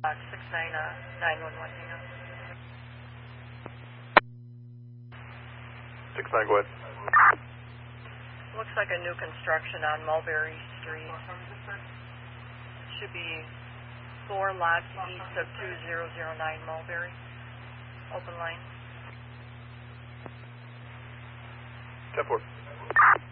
911, hang on. 69, go ahead. Looks like a new construction on Mulberry Street. Should be 4 lots east of 2009 Mulberry. Open line. 10-4.